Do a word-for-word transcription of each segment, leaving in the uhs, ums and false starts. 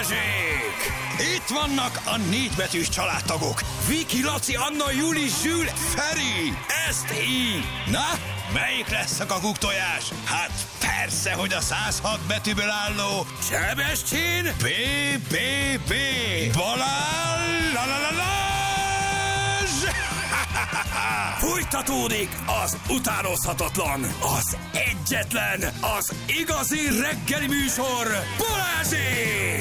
Balázsék! Itt vannak a négybetűs családtagok. Viki, Laci, Anna, Juli, Zsül, Feri. Ezt így. Na, melyik lesz a kakuk tojás? Hát persze, hogy a száz hat betűből álló Sebestyén bé bé bé Balázs! La la la la! Fújtatódik az utánozhatatlan, az egyetlen, az igazi reggeli műsor, Balázsék!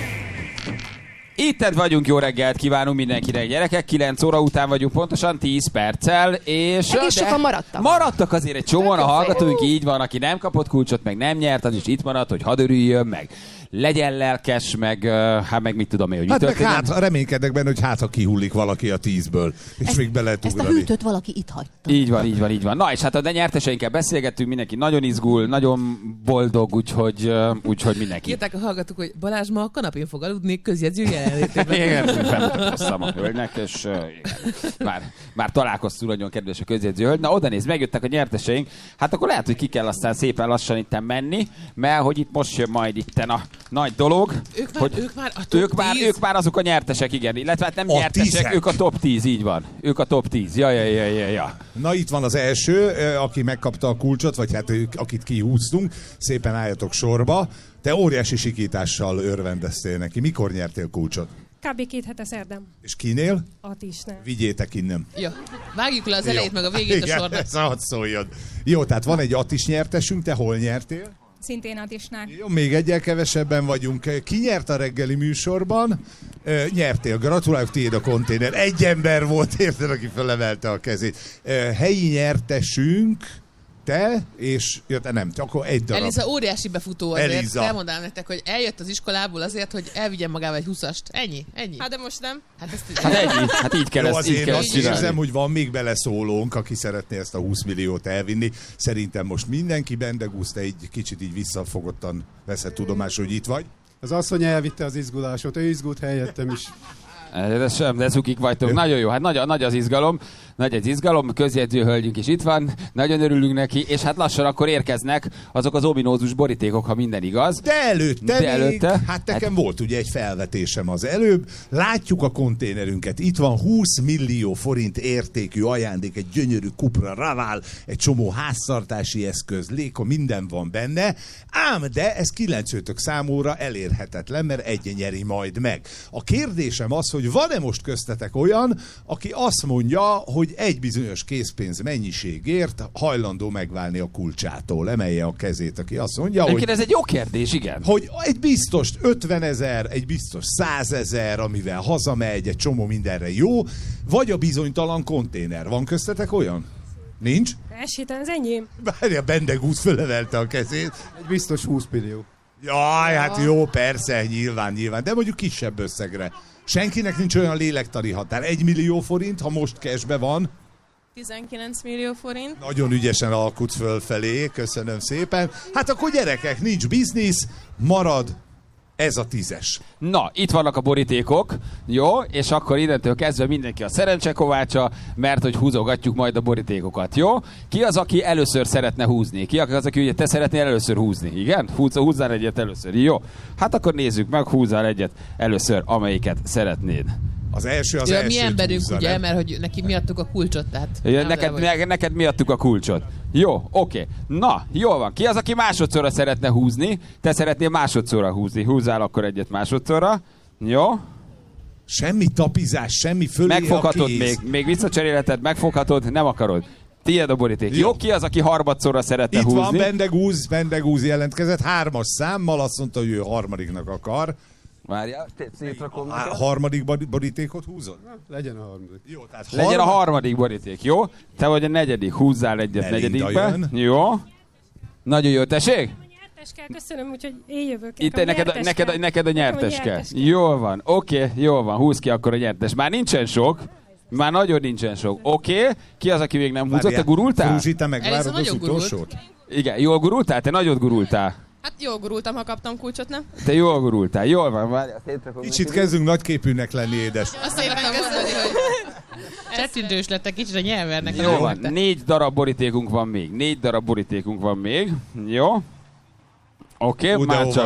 Itt vagyunk, jó reggelt kívánunk mindenkinek, gyerekek, kilenc óra után vagyunk pontosan tíz perccel, és... Egész sokan maradtak. Maradtak azért egy csomóan a hallgatóink, így van, aki nem kapott kulcsot, meg nem nyert, az is itt maradt, hogy hadd örüljön, meg legyen lelkes, meg hát meg mit tudom én, hogy hát mi történik. Hát reménykedek benne, hogy hát ha kihullik valaki a tízből, és ezt, még be lehet ugrani. Ezt a hűtőt valaki itt hagyta. Így van, így van, így van. Na és hát a nyerteseinkkel beszélgettünk, mindenki nagyon izgul, nagyon boldog, úgyhogy, úgyhogy mindenki. Írták a hallgatók, hogy Balázs ma a kanapén fog aludni közjegyző jelenlétében. Igen, felmutatkoztam a hölgynek, és uh, igen, már, már találkoztunk, nagyon kedves a közjegyző hölgy. Na oda néz, megjöttek a nyerteseink, hát akkor lehet, hogy ki kell aztán szépen lassan itten menni, mert hogy itt most jön majd itten a nagy dolog. Ők már, hogy ők már a top ők már, tíz? ők már azok a nyertesek, igen. Illetve hát nem a nyertesek, tízek. Ők a top tíz, így van. Ők a top tíz. Ja, ja, ja, ja, ja. Na itt van az első, aki megkapta a kulcsot, vagy hát ők, akit kihúztunk. Szépen álljatok sorba. Te óriási sikítással örvendeztél neki. Mikor nyertél kulcsot? Kb. Két hete szerdán. És kinél? Atisnál. Vigyétek innen. Jó. Vágjuk le az elejét, meg a végét a sornak. Igen, hadd szóljon. Jó, tehát van egy Atis nyertesünk, te hol nyertél? Szintén Atisnál. Jó, még egyel kevesebben vagyunk. Ki nyert a reggeli műsorban? E, nyertél, gratulálok, tiéd a konténer. Egy ember volt, érted, aki felemelte a kezét. E, helyi nyertesünk, te, és ja, te nem, akkor egy darab. Eliza óriási befutó azért. Eliza. Elmondám nektek, hogy eljött az iskolából azért, hogy elvigyen magával egy húszast. Ennyi, ennyi. Hát de most nem. Hát, ezt Hát ennyi, hát így kell Jó, ezt, az így én kell azt ezt csinálni. érzem, hogy van még beleszólónk, aki szeretné ezt a húsz milliót elvinni. Szerintem most mindenki, Bendegúz, te egy kicsit így visszafogottan veszed tudomásul, hogy itt vagy. Az asszony elvitte az izgulásot, ő izgult helyettem is. De sem, de cukik vagytok. Nagyon jó, hát nagy, nagy az izgalom, nagy az izgalom, közjegyző hölgyünk is itt van, nagyon örülünk neki, és hát lassan akkor érkeznek azok az ominózus borítékok, ha minden igaz. De előtte, De még, előtte? hát nekem hát... volt ugye egy felvetésem az előbb, látjuk a konténerünket, itt van húsz millió forint értékű ajándék, egy gyönyörű Cupra Raval, egy csomó háztartási eszköz, léko, minden van benne, ám de ez kilencőtök számúra elérhetetlen, mert egy nyeri majd meg. A kérdésem az, hogy van-e most köztetek olyan, aki azt mondja, hogy egy bizonyos készpénz mennyiségért hajlandó megválni a kulcsától, emelje a kezét, aki azt mondja, Egyébként hogy... ez egy jó kérdés, igen. Hogy egy biztos ötvenezer, egy biztos százezer, amivel hazamegy, egy csomó mindenre jó, vagy a bizonytalan konténer. Van köztetek olyan? Nincs? Esélytelen, ez enyém. Várja, Bendegúz fölemelte a kezét. Egy biztos húsz millió. Jaj, hát jó, persze, nyilván, nyilván, de mondjuk kisebb összegre. Senkinek nincs olyan lélektani határ. Egy millió forint, ha most cashbe van. tizenkilenc millió forint. Nagyon ügyesen alkutsz fölfelé, köszönöm szépen. Hát akkor gyerekek, nincs biznisz, marad ez a tízes. Na, itt vannak a borítékok, jó? És akkor innentől kezdve mindenki a szerencsekovácsa, mert hogy húzogatjuk majd a borítékokat, jó? Ki az, aki először szeretne húzni? Ki az, aki ugye te szeretnél először húzni? Igen? Húzz, húzzál egyet először, jó? Hát akkor nézzük meg, húzzál egyet először, amelyiket szeretnéd. Az első az ja, első mi emberünk, húzza, ugye, nem? mert hogy neki miattuk a kulcsot, tehát... Ja, neked, ne, neked miattuk a kulcsot. Jó, oké. Na, jól van. Ki az, aki másodszorra szeretne húzni? Te szeretnél másodszorra húzni. Húzzál akkor egyet másodszorra. Jó? Semmi tapizás, semmi fölé Megfoghatod a kéz. még. Még visszacserélheted, megfoghatod, nem akarod. Tiéd a boríték. Jó. Jó, ki az, aki harmadszorra szeretne Itt húzni? van Bendegúz, Bendegúz jelentkezett, hármas számmal, azt mondta, hogy ő harmadiknak akar. Várjál, szétrakom A neked. harmadik bor- borítékot húzod? Legyen a harmadik. Jó, tehát Legyen a harmadik boríték, jó? Te vagy a negyedik, húzzál egyet Melinda negyedikbe. jön. Jó. Nagyon jó, tessék? Nyerteske, köszönöm, úgyhogy én jövök. Itt Nekem neked, a, nyerteske. neked, a, neked a Nekem nyerteske. nyerteske. Jól van, oké, okay, jól van, húz ki akkor a nyertes. Már nincsen sok, már nagyon nincsen sok. Oké, okay. Ki az, aki még nem húzott? Te gurultál? Fruzsi, te megvárod Eliza az nagyon gurult. utolsót? Igen, jól gurultál? Te nagyot gurultál. Hát jól gurultam, ha kaptam kulcsot, nem? Te jól gurultál, jól van. Várjál, szétrakom Kicsit neked. kezdünk nagyképűnek lenni, édes. Azt értem mondani, hogy csettintős lettek kicsit a nyelvernek. Jó van, négy darab borítékunk van még. Négy darab borítékunk van még. Jó? Oké, okay, Ú, de már óva csak